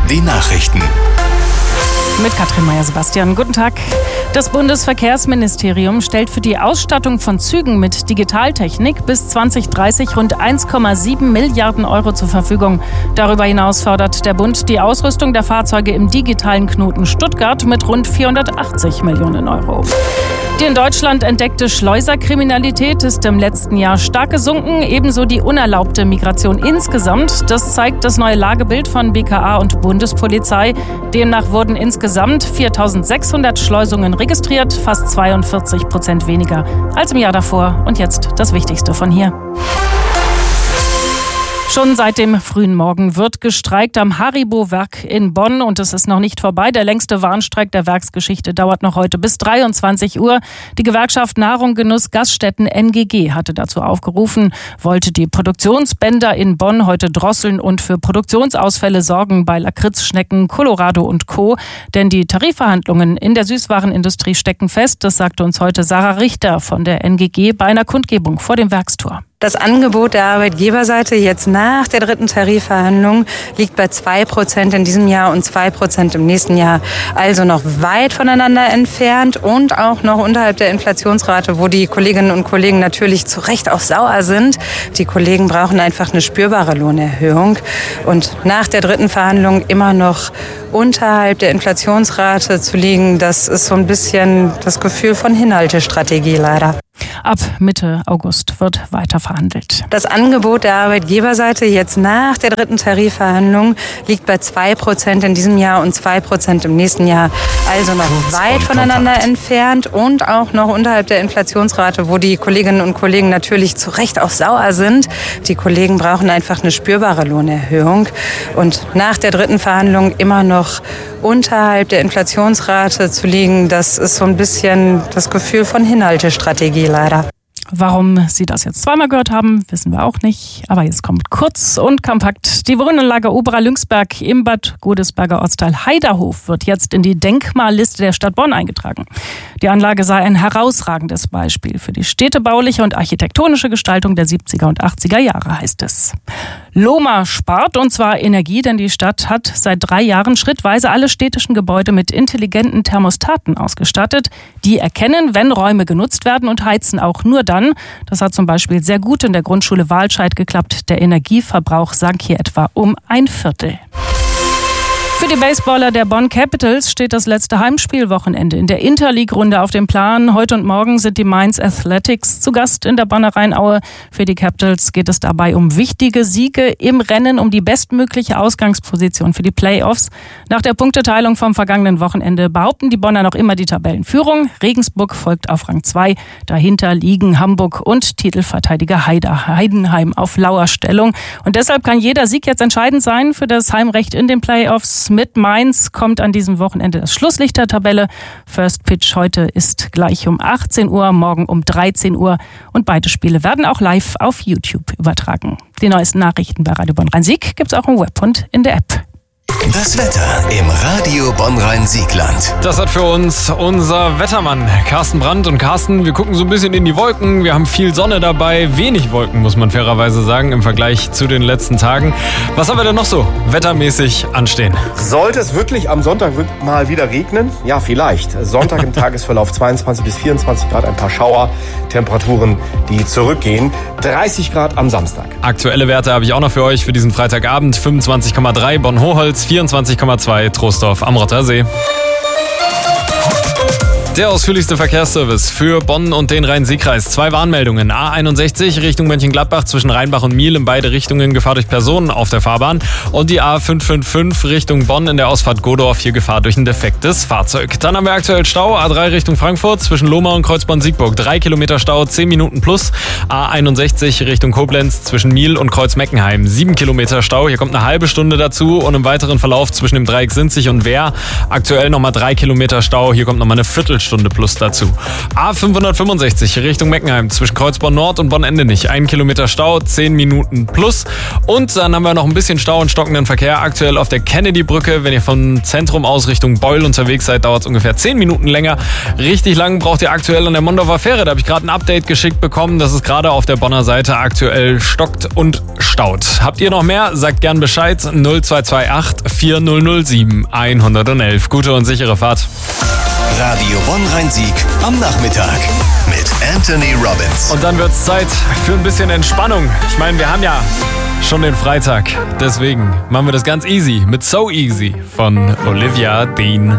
Die Nachrichten. Mit Katrin Meyer-Sebastian. Guten Tag. Das Bundesverkehrsministerium stellt für die Ausstattung von Zügen mit Digitaltechnik bis 2030 rund 1,7 Milliarden Euro zur Verfügung. Darüber hinaus fordert der Bund die Ausrüstung der Fahrzeuge im digitalen Knoten Stuttgart mit rund 480 Millionen Euro. Die in Deutschland entdeckte Schleuserkriminalität ist im letzten Jahr stark gesunken, ebenso die unerlaubte Migration insgesamt. Das zeigt das neue Lagebild von BKA und Bundespolizei. Demnach wurden insgesamt 4.600 Schleusungen registriert, fast 42% weniger als im Jahr davor. Und jetzt das Wichtigste von hier. Schon seit dem frühen Morgen wird gestreikt am Haribo-Werk in Bonn und es ist noch nicht vorbei. Der längste Warnstreik der Werksgeschichte dauert noch heute bis 23 Uhr. Die Gewerkschaft Nahrung, Genuss, Gaststätten NGG hatte dazu aufgerufen, wollte die Produktionsbänder in Bonn heute drosseln und für Produktionsausfälle sorgen bei Lakritz, Schnecken, Colorado und Co. Denn die Tarifverhandlungen in der Süßwarenindustrie stecken fest. Das sagte uns heute Sarah Richter von der NGG bei einer Kundgebung vor dem Werkstor. Das Angebot der Arbeitgeberseite jetzt nach der dritten Tarifverhandlung liegt bei 2% in diesem Jahr und 2% im nächsten Jahr. Also noch weit voneinander entfernt und auch noch unterhalb der Inflationsrate, wo die Kolleginnen und Kollegen natürlich zu Recht auch sauer sind. Die Kollegen brauchen einfach eine spürbare Lohnerhöhung. Und nach der dritten Verhandlung immer noch unterhalb der Inflationsrate zu liegen, das ist so ein bisschen das Gefühl von Hinhaltestrategie leider. Ab Mitte August wird weiter verhandelt. Das Angebot der Arbeitgeberseite jetzt nach der dritten Tarifverhandlung liegt bei 2% in diesem Jahr und 2% im nächsten Jahr. Also noch weit voneinander entfernt und auch noch unterhalb der Inflationsrate, wo die Kolleginnen und Kollegen natürlich zu Recht auch sauer sind. Die Kollegen brauchen einfach eine spürbare Lohnerhöhung. Und nach der dritten Verhandlung immer noch unterhalb der Inflationsrate zu liegen, das ist so ein bisschen das Gefühl von Hinhaltestrategie leider. Warum Sie das jetzt zweimal gehört haben, wissen wir auch nicht. Aber jetzt kommt kurz und kompakt. Die Wohnanlage Oberer Lünxberg im Bad Godesberger Ortsteil Heiderhof wird jetzt in die Denkmalliste der Stadt Bonn eingetragen. Die Anlage sei ein herausragendes Beispiel für die städtebauliche und architektonische Gestaltung der 70er und 80er Jahre, heißt es. Lohmar spart, und zwar Energie, denn die Stadt hat seit 3 Jahren schrittweise alle städtischen Gebäude mit intelligenten Thermostaten ausgestattet. Die erkennen, wenn Räume genutzt werden und heizen auch nur dann. Das hat zum Beispiel sehr gut in der Grundschule Wahlscheid geklappt. Der Energieverbrauch sank hier etwa um 1/4. Für die Baseballer der Bonn Capitals steht das letzte Heimspielwochenende in der Interleague-Runde auf dem Plan. Heute und morgen sind die Mainz Athletics zu Gast in der Bonner Rheinaue. Für die Capitals geht es dabei um wichtige Siege im Rennen um die bestmögliche Ausgangsposition für die Playoffs. Nach der Punkteteilung vom vergangenen Wochenende behaupten die Bonner noch immer die Tabellenführung. Regensburg folgt auf Rang 2. Dahinter liegen Hamburg und Titelverteidiger Heidenheim auf Lauerstellung. Und deshalb kann jeder Sieg jetzt entscheidend sein für das Heimrecht in den Playoffs. Mit Mainz kommt an diesem Wochenende das Schlusslicht der Tabelle. First Pitch heute ist gleich um 18 Uhr, morgen um 13 Uhr. Und beide Spiele werden auch live auf YouTube übertragen. Die neuesten Nachrichten bei Radio Bonn-Rhein-Sieg gibt es auch im Web und in der App. Das Wetter im Radio Bonn-Rhein-Siegland. Das hat für uns unser Wettermann Carsten Brandt. Und Carsten, wir gucken so ein bisschen in die Wolken. Wir haben viel Sonne dabei, wenig Wolken, muss man fairerweise sagen, im Vergleich zu den letzten Tagen. Was haben wir denn noch so wettermäßig anstehen? Sollte es wirklich am Sonntag mal wieder regnen? Ja, vielleicht. Sonntag im Tagesverlauf 22 bis 24 Grad, ein paar Schauer, Temperaturen, die zurückgehen. 30 Grad am Samstag. Aktuelle Werte habe ich auch noch für euch für diesen Freitagabend. 25,3 Bonn-Hochholz, 24,2 Troisdorf am Rottersee. Der ausführlichste Verkehrsservice für Bonn und den Rhein-Sieg-Kreis. 2 Warnmeldungen. A61 Richtung Mönchengladbach zwischen Rheinbach und Miel in beide Richtungen Gefahr durch Personen auf der Fahrbahn. Und die A555 Richtung Bonn in der Ausfahrt Godorf hier Gefahr durch ein defektes Fahrzeug. Dann haben wir aktuell Stau. A3 Richtung Frankfurt zwischen Lohmar und Kreuzborn-Siegburg. 3 Kilometer Stau, 10 Minuten plus. A61 Richtung Koblenz zwischen Miel und Kreuz-Meckenheim. 7 Kilometer Stau. Hier kommt eine halbe Stunde dazu. Und im weiteren Verlauf zwischen dem Dreieck Sinzig und Wehr aktuell nochmal 3 Kilometer Stau. Hier kommt nochmal eine Viertelstunde Viertelstunde plus dazu. A565 Richtung Meckenheim zwischen Kreuzborn Nord und Bonn-Endenich. 1 Kilometer Stau, 10 Minuten plus. Und dann haben wir noch ein bisschen Stau und stockenden Verkehr aktuell auf der Kennedy-Brücke. Wenn ihr vom Zentrum aus Richtung Beul unterwegs seid, dauert es ungefähr 10 Minuten länger. Richtig lang braucht ihr aktuell an der Mondorfer Fähre. Da habe ich gerade ein Update geschickt bekommen, dass es gerade auf der Bonner Seite aktuell stockt und staut. Habt ihr noch mehr? Sagt gern Bescheid. 0228 4007 111. Gute und sichere Fahrt. Radio Bonn-Rhein-Sieg am Nachmittag mit Anthony Robbins. Und dann wird's Zeit für ein bisschen Entspannung. Ich meine, wir haben ja schon den Freitag. Deswegen machen wir das ganz easy mit So Easy von Olivia Dean.